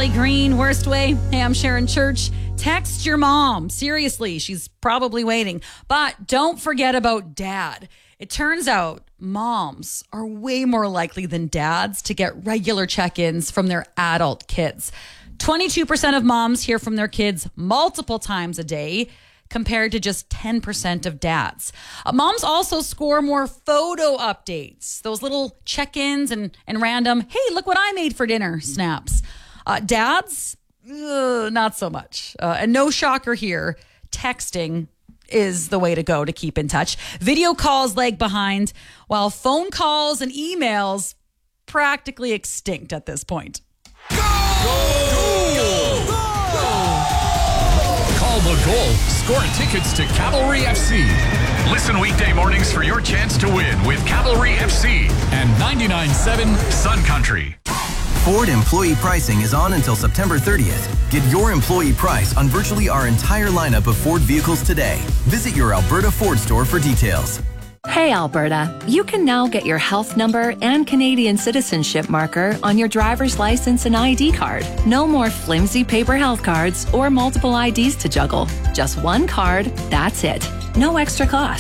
Kelly Green, Worst Way. Hey, I'm Sharon Church. Text your mom. Seriously, she's probably waiting. But don't forget about dad. It turns out moms are way more likely than dads to get regular check-ins from their adult kids. 22% of moms hear from their kids multiple times a day, compared to just 10% of dads. Moms also score more photo updates, those little check-ins and random, hey, look what I made for dinner snaps. Dads, not so much. And no shocker here, texting is the way to go to keep in touch. Video calls lag behind, while phone calls and emails practically extinct at this point. Go! Go! Go! Call the goal. Score tickets to Cavalry FC. Listen weekday mornings for your chance to win with Cavalry FC and 99.7 Sun Country. Ford employee pricing is on until September 30th. Get your employee price on virtually our entire lineup of Ford vehicles today. Visit your Alberta Ford store for details. Hey Alberta, you can now get your health number and Canadian citizenship marker on your driver's license and ID card. No more flimsy paper health cards or multiple IDs to juggle. Just one card, that's it. No extra cost.